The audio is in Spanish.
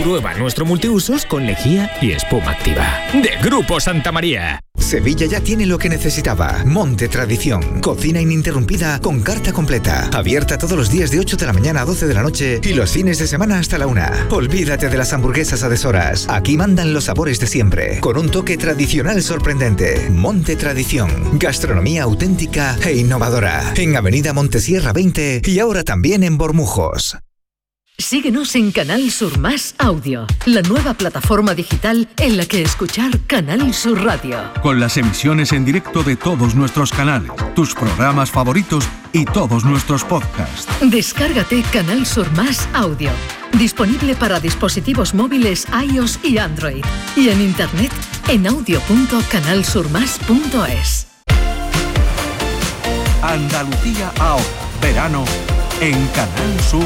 Prueba nuestro multiusos con lejía y espuma activa. De Grupo Santa María. Sevilla ya tiene lo que necesitaba. Monte Tradición. Cocina ininterrumpida con carta completa. Abierta todos los días de 8 de la mañana a 12 de la noche y los fines de semana hasta la 1. Olvídate de las hamburguesas a deshoras. Aquí mandan los sabores de siempre. Con un toque tradicional sorprendente. Monte Tradición. Gastronomía auténtica e innovadora. En Avenida Montesierra 20 y ahora también en Bormujos. Síguenos en Canal Sur Más Audio, la nueva plataforma digital en la que escuchar Canal Sur Radio. Con las emisiones en directo de todos nuestros canales, tus programas favoritos y todos nuestros podcasts. Descárgate Canal Sur Más Audio, disponible para dispositivos móviles iOS y Android, y en internet en audio.canalsurmas.es. Andalucía ahora, verano en Canal Sur